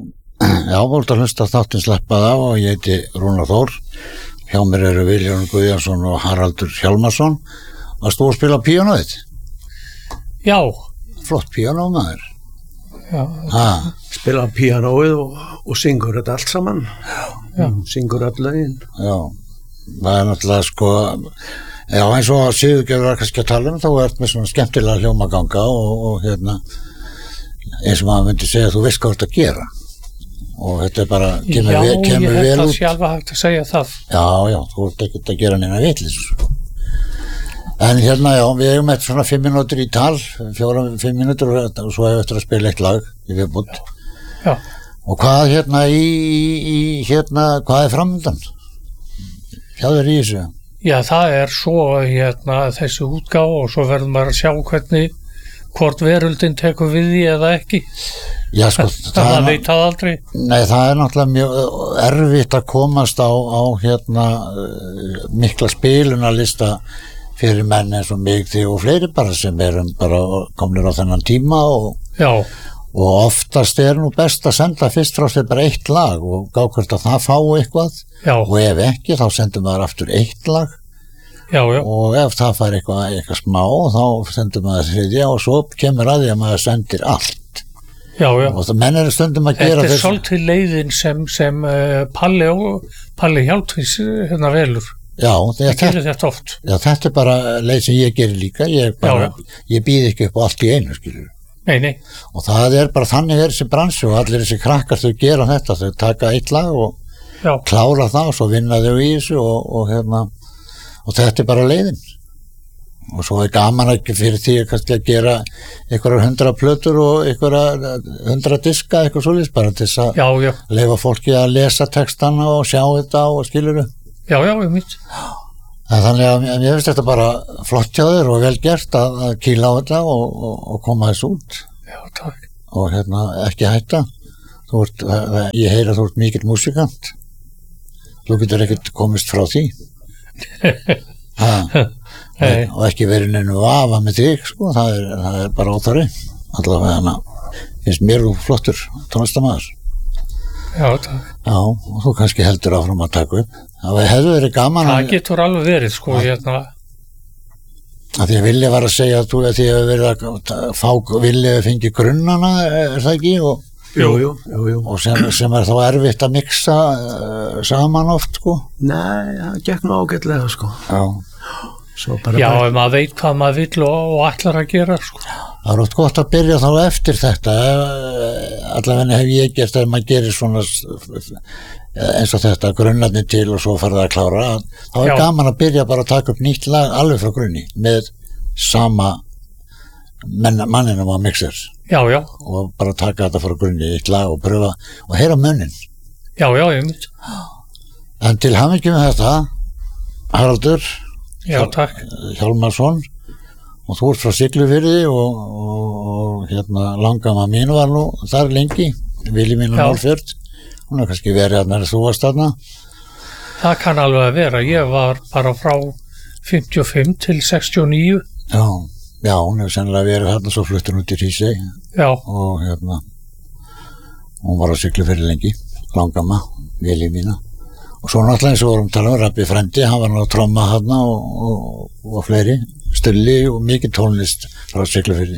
voru að hlusta þáttinn Slappað á og ég heiti Rúnar Þór. Hjá mér eru Vilhjálmur Guðjónsson og Haraldur Hjálmarsson. Varst þú að spila píanóið? Já. Flott píanó, maður. Já. Spila píanóið og syngur þetta allt saman. Já. Syngur öll lögin. Já. Það er náttúrulega sko, já eins og Sigurgeir var kannski að tala þá ert með svona skemmtilega hljómaganga og eins og maður myndi segja að þú veist hvað þú ert að gera og þetta er bara kemur vel út. Já, ég held að sé alveg hægt að segja það. Já, þú ert ekki að gera neina vitleysu. En já, við eigum eftir svona 5 mínútur í tal, 4-5 mínútur og svo hefur eftir að spila eitt lag í viðbútt. Já. Og hvað hvað er framöndan? Hjá þér í þessu? Já, það er svo þessi útgáfa og svo verður maður að sjá hvort veröldin tekur við því eða ekki. Já, sko, það veit það aldrei. Nei, það er náttúrulega mjög erfitt að komast á mikla spilunarlista fyrir menn eins og mig þig og fleiri bara sem erum bara komnir á þennan tíma og oftast er nú best að senda fyrst frá sér bara eitt lag og gá hvort að það fá eitthvað. Já. Og ef ekki þá sendum maður aftur eitt lag. Já. Og ef það fær eitthvað smá þá sendum maður þriðja og svo kemur að því að maður sendir allt. Já. Og það menn eru stundum að gera þetta er svolítið leiðin sem Palli Hjálmtvíð velur. Já, það gerir þetta oft. Já, þetta er bara leið sem ég gerir líka. Ég býð ekki upp á allt í einu, skilur. Nei. Og það er bara þannig þessi bransi og allir þessi krakkar þau gera þetta, þau taka eitt lag og klára það og svo vinna þau í þessu og þetta er bara leiðin. Og svo er gaman ekki fyrir því kannski að gera einhverjar 100 plötur og einhverjar 100 diska, eitthvað svoleiðis bara til þess að leyfa fólki að lesa textana og sjá þetta og skilurðu. Já, ég mynd. Þannig að ég finnst þetta bara flott hjá þér og vel gert að kýla á þetta og koma þess út. Já, takk. Og ekki hætta. Ég heyri að þú ert mikill músikant. Þú getur ekkert komist frá því. Og ekki verið neinu vafa með þig, sko. Það er bara óþarri. Allavega finnst mér þú flottur tónlistarmaður. Já, takk. Já, og þú kannski heldur áfram að taka upp. Það hefði verið gaman það getur alveg verið, sko, að því að Villi var að segja að því að verið að fá Villi að fengi grunnana, er það ekki? Jú. Og sem er þá erfitt að mixa saman oft, sko? Nei, það gekk nú ágætlega, sko. Já. Ef maður veit hvað maður vill og ætlar að gera, sko. Það er oft gott að byrja þá eftir þetta. Allavega hef ég gert að maður gerir svona eins og þetta, grunnarnir til og svo farið að klára. Þá er gaman að byrja bara að taka upp nýtt lag alveg frá grunni með sama manninum á mixer. Já. Og bara taka þetta frá grunni í eitt lag og pröfa og heyra munnin. Já, ég mynd. En til hamingju með þetta, Haraldur Hjálmarsson, og þú ert frá Siglufirði og langamma mín var nú þar lengi, Vilhelmína Norðfjörð. Hún har kannski verið að þú varst þarna. Það kann alveg að vera. Ég var bara frá 55 til 69. Já, hún hefur sennilega verið þarna, svo fluttur hún til Hrísey. Já. Og hún var á Siglufirði lengi, langamma, Vilhelmína. Og svo náttúrulega eins og vorum talað Rabbi frændi, hann var nú að tromma þarna og fleiri, Stulli og mikið tónlist frá Siglufirði.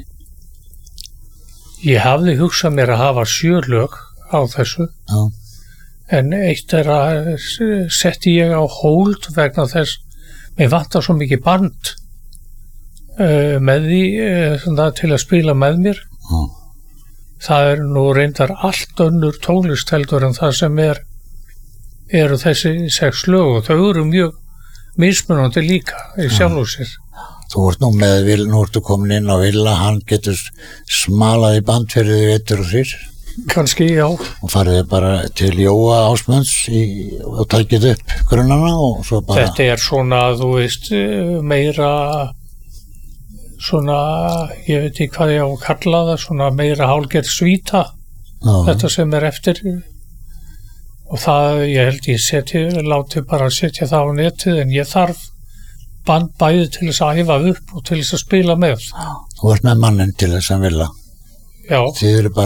Ég hafði hugsað mér að hafa 7 lög á þessu. Já. En eitt að setti ég á hold vegna þess mér vantar svo mikið band með því til að spila með mér. Já. Það er nú reyndar allt önnur tónlist heldur en það sem eru þessi 6 lög og þau eru mjög mismunandi líka í sjálfu sér. Þú ert nú nú ertu komin inn á Villa, hann getur smalað í band fyrir því 1 og 3. Kannski, já. Og farið bara til Jóa Ásmunds og tækið upp grunnana og svo bara... Þetta er svona, þú veist, meira svona, ég veit ekki hvað ég á að kalla það, svona meira hálfgerð svíta, þetta sem er eftir. Og það, ég held láti bara setja það á netið, en ég þarf band bæði til þess að æfa upp og til þess að spila með. Þú ert með mannin til þess að vilja. Já. Þið eru bara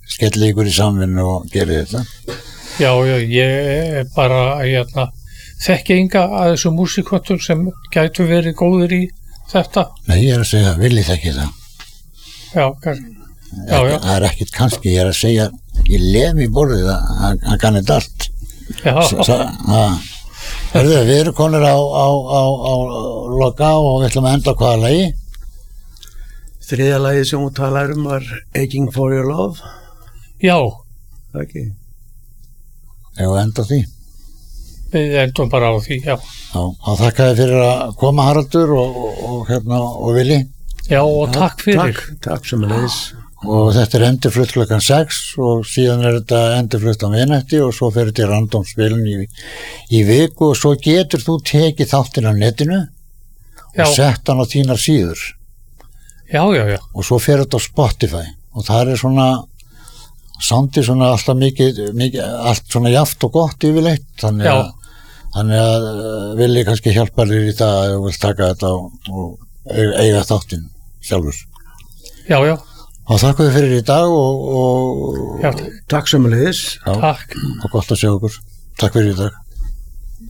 skellið ykkur í samvinnu og gerið þetta. Já, ég bara þekki enga að þessu músiköttum sem gætu verið góður í þetta. Nei, ég að segja, viljið þekki það. Já, kannski. Já. Það ekkert kannski, ég að segja, ég lef í borðið að hann kann þetta allt. Já. Við erum konur á loka og við ætlum að enda hvaða lagi? Þriðja lagið sem hún talar var Aching for Your Love. Já. Það ekki? Ég var enda því. Við endum bara á því, já. Já, og þakka þér fyrir að koma, Haraldur og Vili. Já, og takk fyrir. Takk sem að leys. Og þetta endurflutt klukkan 6 og síðan þetta endurflutt á miðnætti og svo fer þetta í randomspilun í viku og svo getur þú tekið þáttinn á netinu og sett hann á þínar síður. Já. Og svo fer þetta á Spotify og það svona soundið svona alltaf mikið allt svona jaft og gott yfirleitt þannig að vilji kannski hjálpa þér í það að þú vilt taka þetta og eiga þáttinn sjálfur. Já. Og þakka þér fyrir í dag og já, takk sömuleiðis. Takk. Og gott að sjá okkur. Takk fyrir í dag.